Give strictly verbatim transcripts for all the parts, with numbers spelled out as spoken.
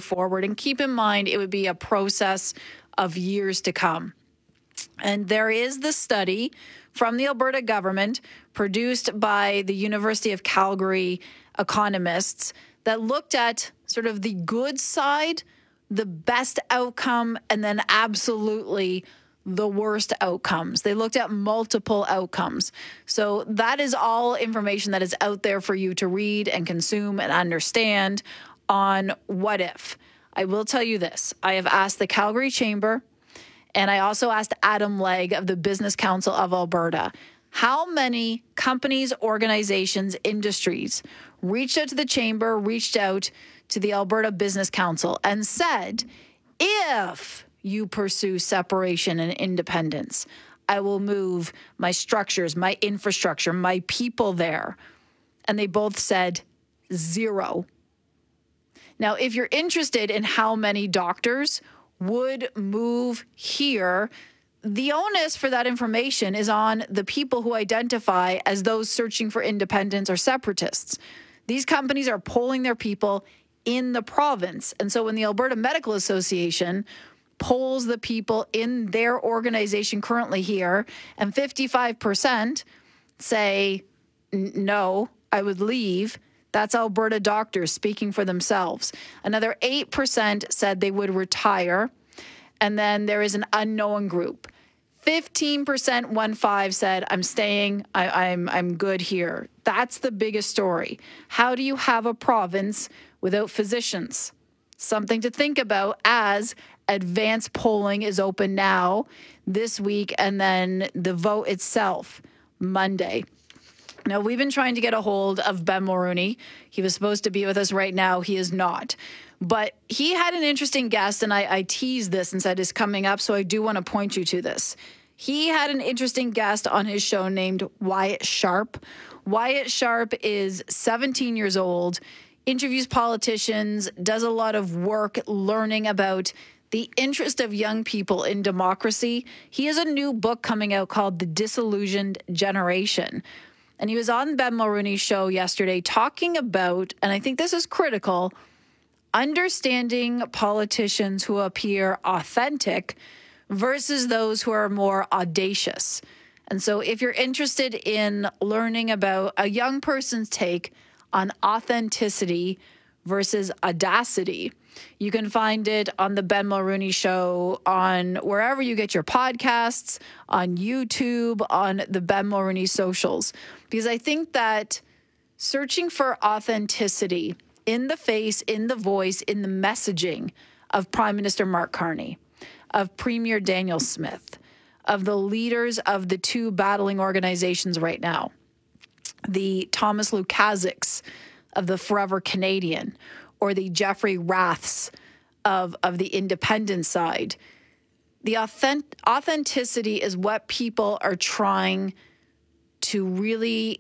forward. And keep in mind, it would be a process of years to come. And there is the study from the Alberta government produced by the University of Calgary economists that looked at sort of the good side, the best outcome, and then absolutely the worst outcomes. They looked at multiple outcomes. So that is all information that is out there for you to read and consume and understand on what if. I will tell you this. I have asked the Calgary Chamber, and I also asked Adam Legg of the Business Council of Alberta, how many companies, organizations, industries reached out to the Chamber, reached out to the Alberta Business Council and said, if you pursue separation and independence, I will move my structures, my infrastructure, my people there. And they both said zero. Now, if you're interested in how many doctors would move here, the onus for that information is on the people who identify as those searching for independence or separatists. These companies are polling their people in the province. And so when the Alberta Medical Association polls the people in their organization currently here, and fifty-five percent say, no, I would leave, that's Alberta doctors speaking for themselves. Another eight percent said they would retire. And then there is an unknown group. fifteen percent, one five said, I'm staying, I, I'm, I'm good here. That's the biggest story. How do you have a province without physicians? Something to think about as advanced polling is open now this week, and then the vote itself Monday. Now, we've been trying to get a hold of Ben Mulroney. He was supposed to be with us right now. He is not. But he had an interesting guest, and I, I teased this and said it's coming up, so I do want to point you to this. He had an interesting guest on his show named Wyatt Sharp. Wyatt Sharp is seventeen years old, interviews politicians, does a lot of work learning about the interest of young people in democracy. He has a new book coming out called The Disillusioned Generation. And he was on Ben Mulroney's show yesterday talking about, and I think this is critical, understanding politicians who appear authentic versus those who are more audacious. And so if you're interested in learning about a young person's take on authenticity versus audacity, you can find it on the Ben Mulroney Show, on wherever you get your podcasts, on YouTube, on the Ben Mulroney socials. Because I think that searching for authenticity in the face, in the voice, in the messaging of Prime Minister Mark Carney, of Premier Daniel Smith, of the leaders of the two battling organizations right now, the Thomas Lukaszik's of the Forever Canadian, or the Jeffrey Raths of, of the independent side. The authentic, authenticity is what people are trying to really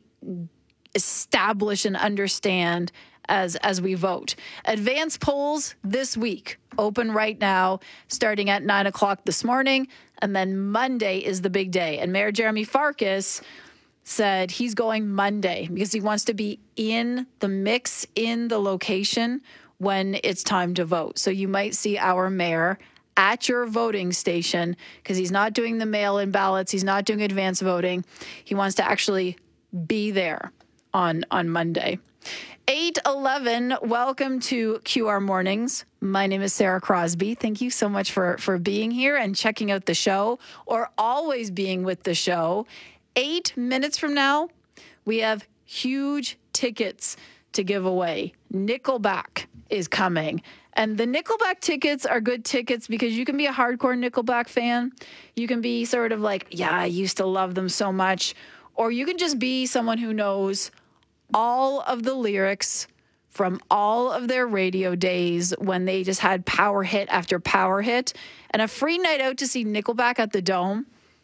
establish and understand as, as we vote. Advance polls this week, open right now, starting at nine o'clock this morning, and then Monday is the big day. And Mayor Jeremy Farkas said he's going Monday because he wants to be in the mix, in the location when it's time to vote. So you might see our mayor at your voting station because he's not doing the mail-in ballots. He's not doing advance voting. He wants to actually be there on, on Monday. eight eleven, welcome to Q R Mornings. My name is Sarah Crosby. Thank you so much for, for being here and checking out the show, or always being with the show. Eight minutes from now, we have huge tickets to give away. Nickelback is coming. And the Nickelback tickets are good tickets because you can be a hardcore Nickelback fan. You can be sort of like, yeah, I used to love them so much. Or you can just be someone who knows all of the lyrics from all of their radio days when they just had power hit after power hit. And a free night out to see Nickelback at the Dome,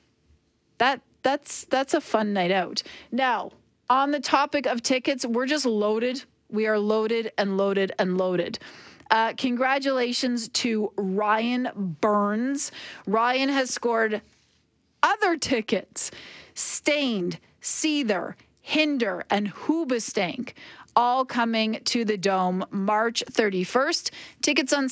that That's that's a fun night out. Now, on the topic of tickets, we're just loaded. We are loaded and loaded and loaded. Uh, congratulations to Ryan Burns. Ryan has scored other tickets. Stained, Seether, Hinder, and Hoobastank, all coming to the Dome March thirty-first. Tickets on